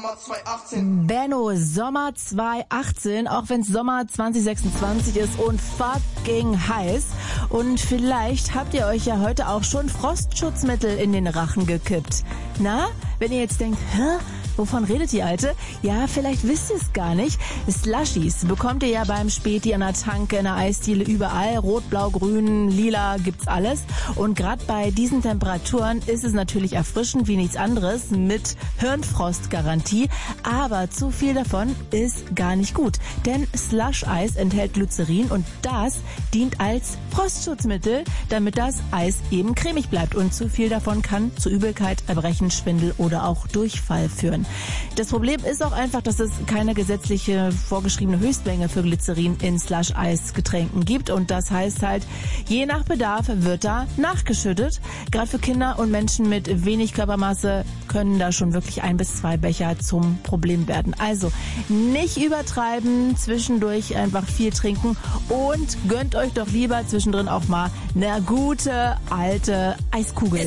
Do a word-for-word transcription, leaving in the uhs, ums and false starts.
Sommer zweitausendachtzehn. Benno, Sommer zweitausendachtzehn, auch wenn es Sommer zwanzig sechsundzwanzig ist und fucking heiß. Und vielleicht habt ihr euch ja heute auch schon Frostschutzmittel in den Rachen gekippt. Na, wenn ihr jetzt denkt, hä? Wovon redet die Alte? Ja, vielleicht wisst ihr es gar nicht. Slushies bekommt ihr ja beim Späti, an der Tanke, in der Eisdiele, überall. Rot, blau, grün, lila, gibt's alles. Und gerade bei diesen Temperaturen ist es natürlich erfrischend wie nichts anderes mit Hirnfrostgarantie. Aber zu viel davon ist gar nicht gut. Denn Slush-Eis enthält Glycerin und das dient als Frostschutzmittel, damit das Eis eben cremig bleibt. Und zu viel davon kann zu Übelkeit, Erbrechen, Schwindel oder auch Durchfall führen. Das Problem ist auch einfach, dass es keine gesetzliche vorgeschriebene Höchstmenge für Glycerin in Slush-Eis-Getränken gibt und das heißt halt, je nach Bedarf wird da nachgeschüttet. Gerade für Kinder und Menschen mit wenig Körpermasse können da schon wirklich ein bis zwei Becher zum Problem werden. Also nicht übertreiben, zwischendurch einfach viel trinken und gönnt euch doch lieber zwischendrin auch mal eine gute alte Eiskugel.